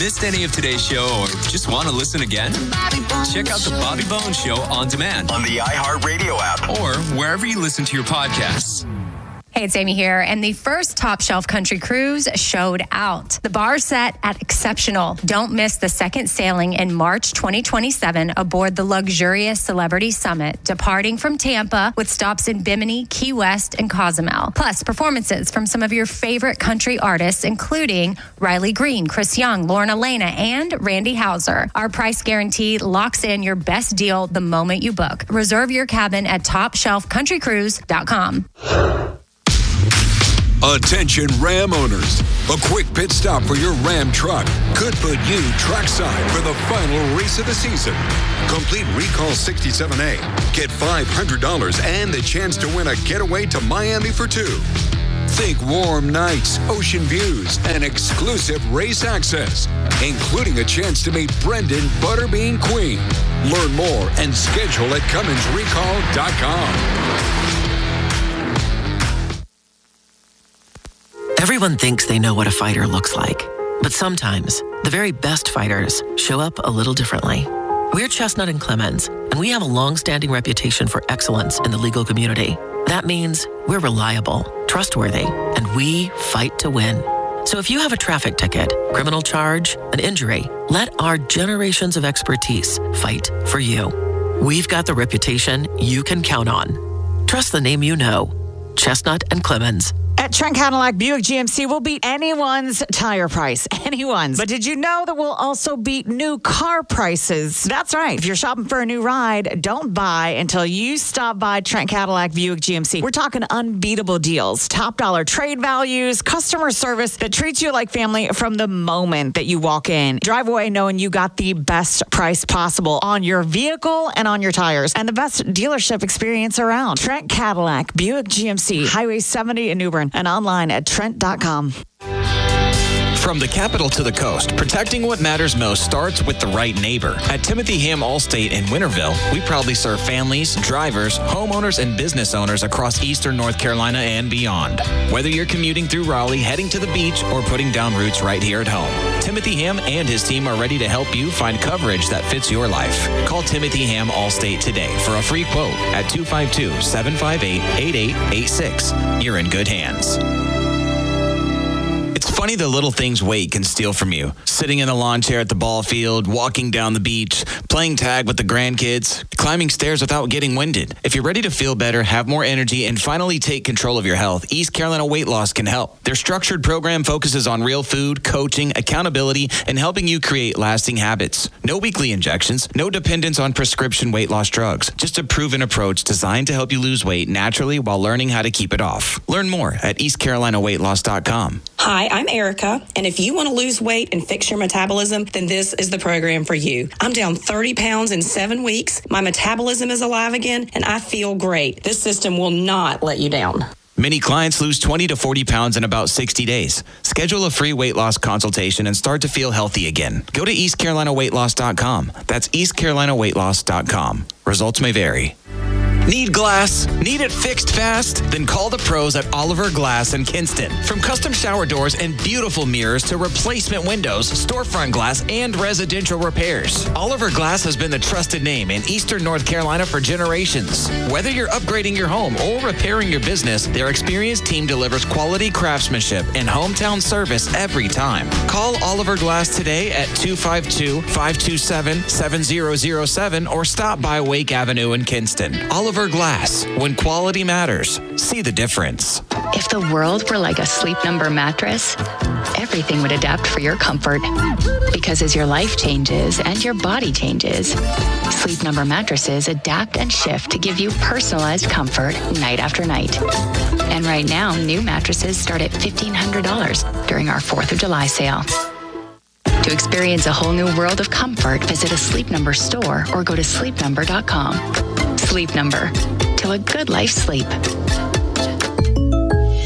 Missed any of today's show or just want to listen again? Check out the Bobby Bones Show on demand on the iHeartRadio app or wherever you listen to your podcasts. Hey, it's Amy here, and the first Top Shelf Country Cruise showed out. The bar set at exceptional. Don't miss the second sailing in March 2027 aboard the luxurious Celebrity Summit, departing from Tampa with stops in Bimini, Key West, and Cozumel. Plus, performances from some of your favorite country artists, including Riley Green, Chris Young, Lauren Elena, and Randy Houser. Our price guarantee locks in your best deal the moment you book. Reserve your cabin at TopShelfCountryCruise.com. Attention Ram owners. A quick pit stop for your Ram truck could put you trackside for the final race of the season. Complete Recall 67A. Get $500 and the chance to win a getaway to Miami for two. Think warm nights, ocean views, and exclusive race access, including a chance to meet Brendan Butterbean Queen. Learn more and schedule at CumminsRecall.com. Everyone thinks they know what a fighter looks like, but sometimes the very best fighters show up a little differently. We're Chestnut and Clemens, and we have a long-standing reputation for excellence in the legal community. That means we're reliable, trustworthy, and we fight to win. So if you have a traffic ticket, criminal charge, an injury, let our generations of expertise fight for you. We've got the reputation you can count on. Trust the name you know. Chestnut and Clemens. At Trent Cadillac Buick GMC, we'll beat anyone's tire price. Anyone's. But did you know that we'll also beat new car prices? That's right. If you're shopping for a new ride, don't buy until you stop by Trent Cadillac Buick GMC. We're talking unbeatable deals, top dollar trade values, customer service that treats you like family from the moment that you walk in. Drive away knowing you got the best price possible on your vehicle and on your tires, and the best dealership experience around. Trent Cadillac Buick GMC, Highway 70 in New Bern, and online at Trent.com. From the capital to the coast, protecting what matters most starts with the right neighbor. At Timothy Ham Allstate in Winterville, we proudly serve families, drivers, homeowners, and business owners across eastern North Carolina and beyond. Whether you're commuting through Raleigh, heading to the beach, or putting down roots right here at home, Timothy Ham and his team are ready to help you find coverage that fits your life. Call Timothy Ham Allstate today for a free quote at 252-758-8886. You're in good hands. It's funny the little things weight can steal from you. Sitting in a lawn chair at the ball field, walking down the beach, playing tag with the grandkids, climbing stairs without getting winded. If you're ready to feel better, have more energy, and finally take control of your health, East Carolina Weight Loss can help. Their structured program focuses on real food, coaching, accountability, and helping you create lasting habits. No weekly injections, no dependence on prescription weight loss drugs. Just a proven approach designed to help you lose weight naturally while learning how to keep it off. Learn more at EastCarolinaWeightLoss.com. Hi, I'm Erica, and if you want to lose weight and fix your metabolism, then this is the program for you. I'm down 30 pounds in 7 weeks. My metabolism is alive again, and I feel great. This system will not let you down. Many clients lose 20 to 40 pounds in about 60 days. Schedule a free weight loss consultation and start to feel healthy again. Go to EastCarolinaWeightLoss.com. That's EastCarolinaWeightLoss.com. Results may vary. Need glass? Need it fixed fast? Then call the pros at Oliver Glass in Kinston. From custom shower doors and beautiful mirrors to replacement windows, storefront glass, and residential repairs, Oliver Glass has been the trusted name in Eastern North Carolina for generations. Whether you're upgrading your home or repairing your business, their experienced team delivers quality craftsmanship and hometown service every time. Call Oliver Glass today at 252-527-7007 or stop by Wake Avenue in Kinston. Oliver Glass. When quality matters, see the difference. If the world were like a Sleep Number mattress, everything would adapt for your comfort. Because as your life changes and your body changes, Sleep Number mattresses adapt and shift to give you personalized comfort night after night. And right now, new mattresses start at $1,500 during our 4th of July sale. To experience a whole new world of comfort, visit a Sleep Number store or go to sleepnumber.com. Sleep Number. Till a good life sleep.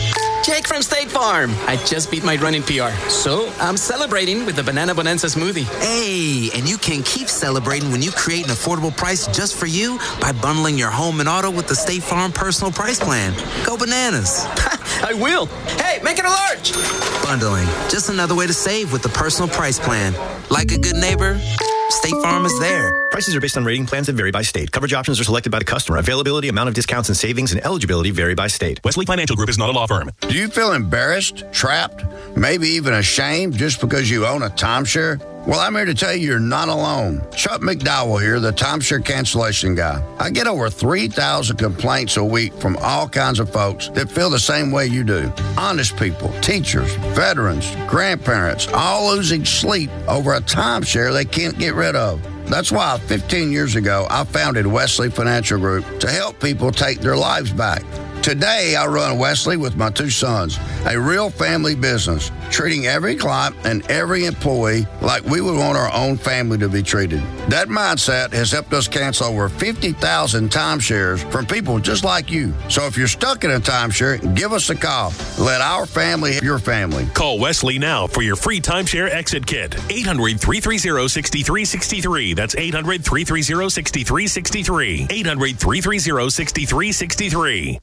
Jake from State Farm. I just beat my running PR, so I'm celebrating with the Banana Bonanza smoothie. Hey, and you can keep celebrating when you create an affordable price just for you by bundling your home and auto with the State Farm Personal Price Plan. Go bananas. I will. Hey, make it a large. Bundling, just another way to save with the Personal Price Plan. Like a good neighbor, State Farm is there. Prices are based on rating plans that vary by state. Coverage options are selected by the customer. Availability, amount of discounts and savings, and eligibility vary by state. Wesley Financial Group is not a law firm. Do you feel embarrassed, trapped, maybe even ashamed just because you own a timeshare? Well, I'm here to tell you you're not alone. Chuck McDowell here, the timeshare cancellation guy. I get over 3,000 complaints a week from all kinds of folks that feel the same way you do. Honest people, teachers, veterans, grandparents, all losing sleep over a timeshare they can't get rid of. That's why 15 years ago, I founded Wesley Financial Group to help people take their lives back. Today, I run Wesley with my two sons, a real family business, treating every client and every employee like we would want our own family to be treated. That mindset has helped us cancel over 50,000 timeshares from people just like you. So if you're stuck in a timeshare, give us a call. Let our family help your family. Call Wesley now for your free timeshare exit kit. 800-330-6363. That's 800-330-6363. 800-330-6363.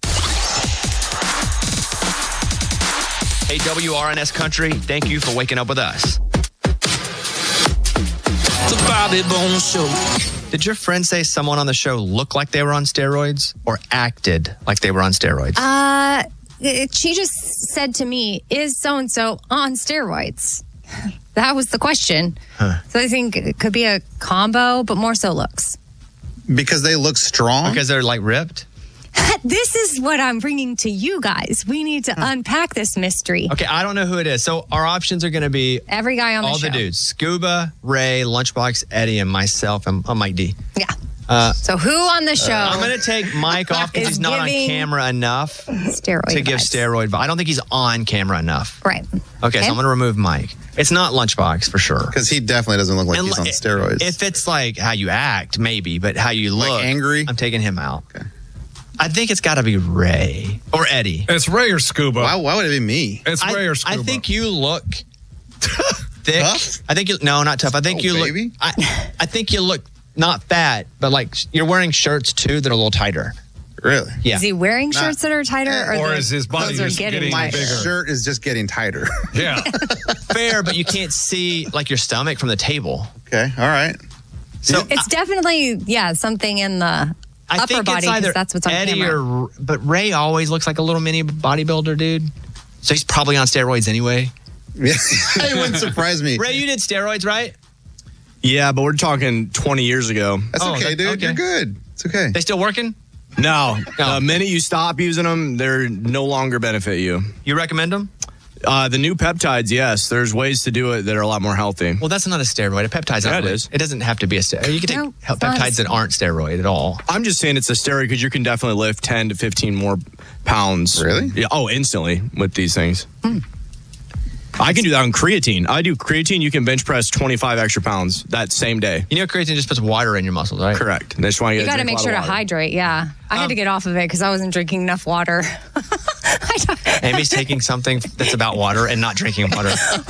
Hey, WRNS Country, thank you for waking up with us. The Bobby Bone Show. Did your friend say someone on the show looked like they were on steroids or acted like they were on steroids? She just said to me, is so-and-so on steroids? That was the question. Huh. So I think it could be a combo, but more so looks. Because they look strong? Because they're like ripped? This is what I'm bringing to you guys. We need to unpack this mystery. Okay, I don't know who it is. So our options are going to be every guy on the show. All the dudes. Scuba, Ray, Lunchbox, Eddie, and myself. And Mike D. Yeah. So who on the show? I'm going to take Mike off because he's not on camera enough to give steroid. But I don't think he's on camera enough. Right. Okay, so I'm going to remove Mike. It's not Lunchbox for sure. Because he definitely doesn't look like he's on steroids. If it's like how you act, maybe, but how you look. Like angry? I'm taking him out. Okay. I think it's got to be Ray or Eddie. It's Ray or Scuba. Why would it be me? It's Ray or Scuba. I think you look thick. Tough? I think not tough. I think you baby. look. I think you look not fat, but like you're wearing shirts too that are a little tighter. Really? Yeah. Is he wearing shirts that are tighter, or is his body just getting bigger? My shirt is just getting tighter. Yeah. Fair, but you can't see like your stomach from the table. Okay. All right. So it's definitely something in the upper body, because that's what's on Eddie camera. but Ray always looks like a little mini bodybuilder dude. So he's probably on steroids anyway. Yeah. It wouldn't surprise me. Ray, you did steroids, right? Yeah, but we're talking 20 years ago. That's okay, dude. Okay. You're good. It's okay. They still working? No. The minute you stop using them, they're no longer benefit you. You recommend them? The new peptides, yes. There's ways to do it that are a lot more healthy. Well, that's not a steroid. A peptide's not. It is. It doesn't have to be a steroid. You can take peptides that aren't steroid at all. I'm just saying it's a steroid because you can definitely lift 10 to 15 more pounds. Really? Yeah. Oh, instantly with these things. I can do that on creatine. I do creatine. You can bench press 25 extra pounds that same day. You know, creatine just puts water in your muscles, right? Correct. That's why You got to make sure to hydrate. Yeah. I had to get off of it because I wasn't drinking enough water. Amy's taking something that's about water and not drinking water.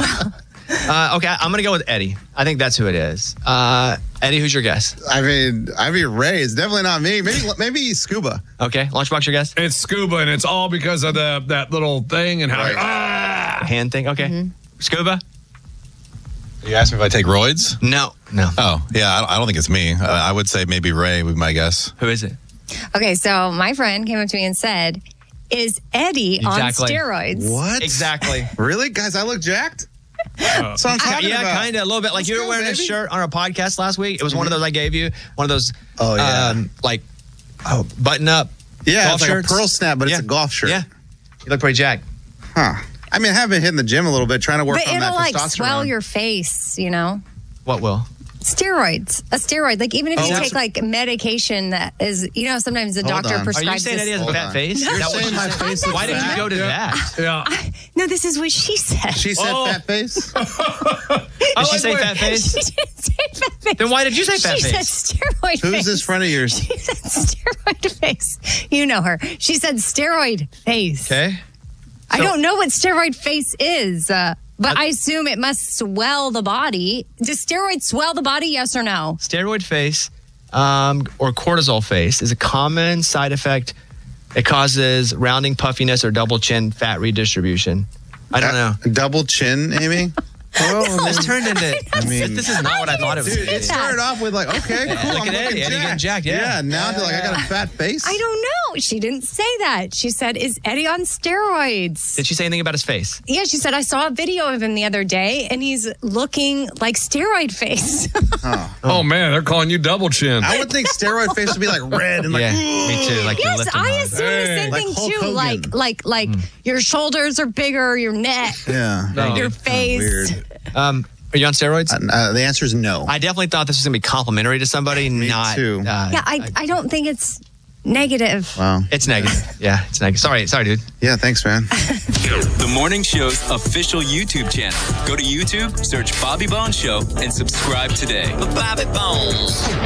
Okay, I'm going to go with Eddie. I think that's who it is. Eddie, who's your guess? I mean Ray. It's definitely not me. Maybe Scuba. Okay, Lunchbox, your guess? It's Scuba, and it's all because of that little thing and how hand thing. Okay, Scuba. You asked me if I take roids? No. Oh, yeah. I don't think it's me. I would say maybe Ray would be my guess. Who is it? Okay, so my friend came up to me and said, "Is Eddie on steroids?" What? Exactly. Really, guys? I look jacked. So I'm talking about. Yeah, kind of a little bit. Like you were wearing a shirt on our podcast last week. It was one of those I gave you. One of those. Oh yeah. Button up. Yeah, golf it's like shirts. a pearl snap, but it's a golf shirt. Yeah. You look pretty jacked. Huh. I mean, I have been hitting the gym a little bit, trying to work on that testosterone. But it'll like swell your face, you know. What will? Steroids. A steroid. Like even if you take like medication that is, you know, sometimes the doctor prescribes. Are you saying Eddie has a fat face? You're saying my face is Why did you go to that? Yeah. No, this is what she said. She said fat face? Did she say fat face? She didn't say fat face. Then why did you say fat face? She said steroid face. Who's this friend of yours? She said steroid face. You know her. She said steroid face. Okay. I don't know what steroid face is, but I assume it must swell the body. Does steroids swell the body, yes or no? Steroid face or cortisol face is a common side effect. It causes rounding, puffiness, or double chin fat redistribution. I don't know. Double chin, Amy? This turned into. This is not what I thought it was. Dude, it started off with like, okay, cool. Look at Eddie. Eddie getting jacked. Yeah, now they're like, I got a fat face. I don't know. She didn't say that. She said, is Eddie on steroids? Did she say anything about his face? Yeah, she said, I saw a video of him the other day, and he's looking like steroid face. Oh, man, they're calling you double chin. I would think steroid face would be like red and like, me too. Like yes, I assume the same Like thing Hulk too. Hogan. Like your shoulders are bigger, your neck, yeah, your face. weird. Are you on steroids? The answer is no. I definitely thought this was going to be complimentary to somebody. Me not. too. Yeah, I don't think it's negative. Wow. It's negative. Yeah, it's negative. Sorry, dude. Yeah, thanks, man. The Morning Show's official YouTube channel. Go to YouTube, search Bobby Bones Show, and subscribe today. Bobby Bones.